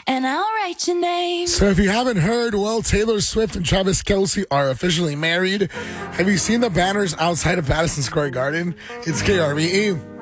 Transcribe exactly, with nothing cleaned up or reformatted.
and I'll write your name. So if you haven't heard, well, Taylor Swift and Travis Kelce are officially married. Have you seen the banners outside of Madison Square Garden? It's K R V E.